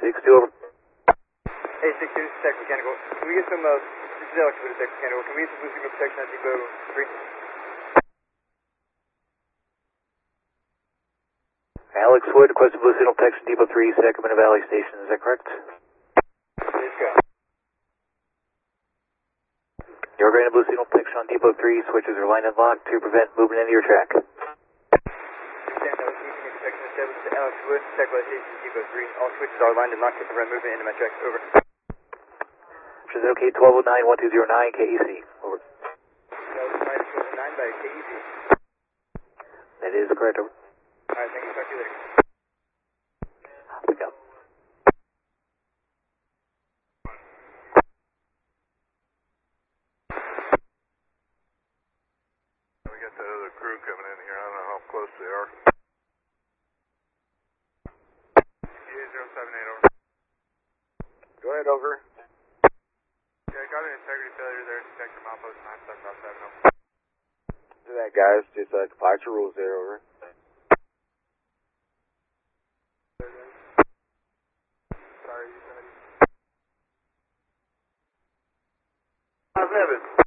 6-2 over. Hey, 6-2, this is Tech Mechanical. Can we get some, this is Alex with Tech Mechanical. Can we get some blue signal protection at Depot 3? Alex Wood, requested blue signal protection, Depot 3, Sacramento Valley Station. Is that correct? Let's go. You're granted blue signal protection on Depot 3. Switches are lined and locked to prevent movement into your track. Stand up, blue signal protection established to Alex Wood, Tech Valley Station, Depot 3. All switches are lined and locked to prevent movement into my track. Over. Which is okay, 1209-1209 KEC. Over. 1209 by KEC. That is correct, over. Alright, thank you. Talk to you later. Pick up. We got that other crew coming in here. I don't know how close they are. EA078, over. Go ahead, over. Yeah, got an integrity failure there. Detector milepost 97.7, over. Do that, guys. Just comply to rules there, over. Sorry, you said. 5-7.